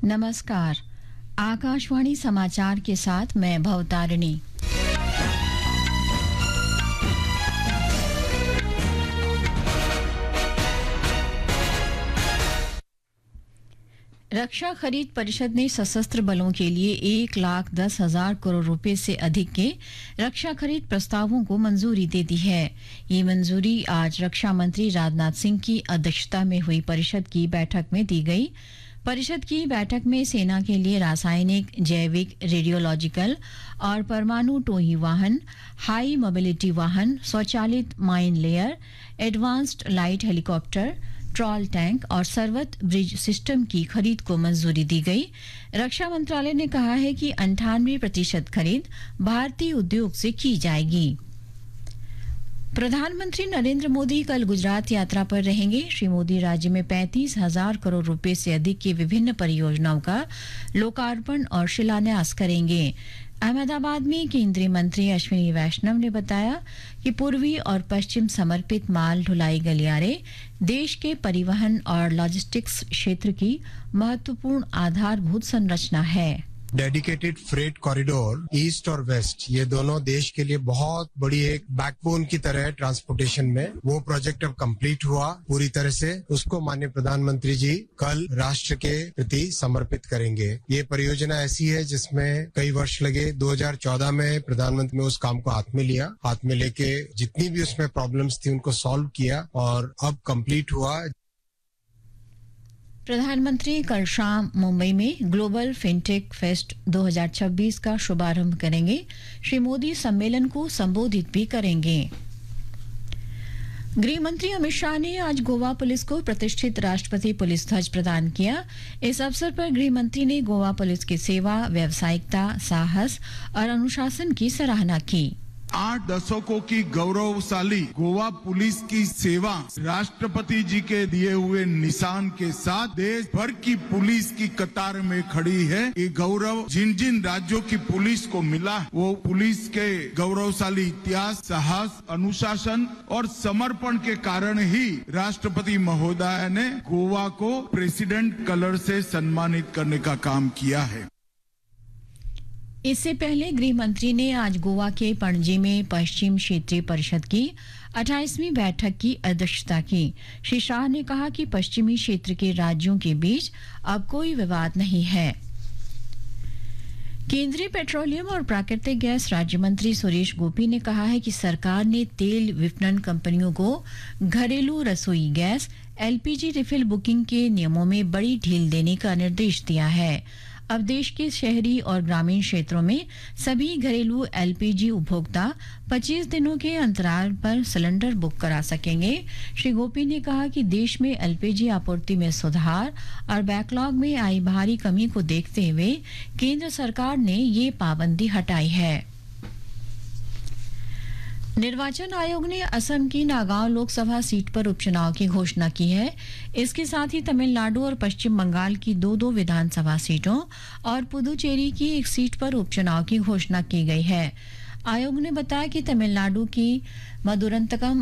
नमस्कार। आकाशवाणी समाचार के साथ मैं भवतारिणी। रक्षा खरीद परिषद ने सशस्त्र बलों के लिए 1,10,000 करोड़ रुपए से अधिक के रक्षा खरीद प्रस्तावों को मंजूरी दे दी है। ये मंजूरी आज रक्षा मंत्री राजनाथ सिंह की अध्यक्षता में हुई परिषद की बैठक में दी गई। परिषद की बैठक में सेना के लिए रासायनिक, जैविक, रेडियोलॉजिकल और परमाणु टोही वाहन, हाई मोबिलिटी वाहन, स्वचालित mine layer, advanced light helicopter, troll tank और सर्वत ब्रिज सिस्टम की खरीद को मंजूरी दी गई। रक्षा मंत्रालय ने कहा है कि 98% खरीद भारतीय उद्योग से की जाएगी। प्रधानमंत्री नरेंद्र मोदी कल गुजरात यात्रा पर रहेंगे। श्री मोदी राज्य में 35,000 करोड़ रुपए से अधिक की विभिन्न परियोजनाओं का लोकार्पण और शिलान्यास करेंगे। अहमदाबाद में केंद्रीय मंत्री अश्विनी वैष्णव ने बताया कि पूर्वी और पश्चिम समर्पित माल ढुलाई गलियारे देश के परिवहन और लॉजिस्टिक्स क्षेत्र की महत्वपूर्ण आधारभूत संरचना है। डेडिकेटेड फ्रेट कॉरिडोर ईस्ट और वेस्ट, ये दोनों देश के लिए बहुत बड़ी एक बैकबोन की तरह है ट्रांसपोर्टेशन में। वो प्रोजेक्ट अब कंप्लीट हुआ पूरी तरह से। उसको माननीय प्रधानमंत्री जी कल राष्ट्र के प्रति समर्पित करेंगे। ये परियोजना ऐसी है जिसमें कई वर्ष लगे। 2014 में प्रधानमंत्री ने उस काम को हाथ में लिया। हाथ में लेके जितनी भी उसमें प्रॉब्लम्स थी उनको सॉल्व किया और अब कंप्लीट हुआ। प्रधानमंत्री कल शाम मुंबई में ग्लोबल फिनटेक फेस्ट 2026 का शुभारंभ करेंगे। श्री मोदी सम्मेलन को संबोधित भी करेंगे। गृह मंत्री अमित शाह ने आज गोवा पुलिस को प्रतिष्ठित राष्ट्रपति पुलिस ध्वज प्रदान किया। इस अवसर पर गृह मंत्री ने गोवा पुलिस की सेवा, व्यावसायिकता, साहस और अनुशासन की सराहना की। 8 दशकों की गौरवशाली गोवा पुलिस की सेवा राष्ट्रपति जी के दिए हुए निशान के साथ देश भर की पुलिस की कतार में खड़ी है। ये गौरव जिन जिन राज्यों की पुलिस को मिला, वो पुलिस के गौरवशाली इतिहास, साहस, अनुशासन और समर्पण के कारण ही राष्ट्रपति महोदय ने गोवा को प्रेसिडेंट कलर से सम्मानित करने का काम किया है। इससे पहले गृह मंत्री ने आज गोवा के पणजी में पश्चिम क्षेत्रीय परिषद की 28वीं बैठक की अध्यक्षता की। श्री शाह ने कहा कि पश्चिमी क्षेत्र के राज्यों के बीच अब कोई विवाद नहीं है। केंद्रीय पेट्रोलियम और प्राकृतिक गैस राज्य मंत्री सुरेश गोपी ने कहा है कि सरकार ने तेल विपणन कंपनियों को घरेलू रसोई गैस एलपीजी रिफिल बुकिंग के नियमों में बड़ी ढील देने का निर्देश दिया है। अब देश के शहरी और ग्रामीण क्षेत्रों में सभी घरेलू एलपीजी उपभोक्ता 25 दिनों के अंतराल पर सिलेंडर बुक करा सकेंगे। श्री गोपी ने कहा कि देश में एलपीजी आपूर्ति में सुधार और बैकलॉग में आई भारी कमी को देखते हुए केंद्र सरकार ने ये पाबंदी हटाई है। निर्वाचन आयोग ने असम की नागांव लोकसभा सीट पर उपचुनाव की घोषणा की है। इसके साथ ही तमिलनाडु और पश्चिम बंगाल की 2-2 विधानसभा सीटों और पुदुचेरी की एक सीट पर उपचुनाव की घोषणा की गई है। आयोग ने बताया कि तमिलनाडु की मदुरंतकम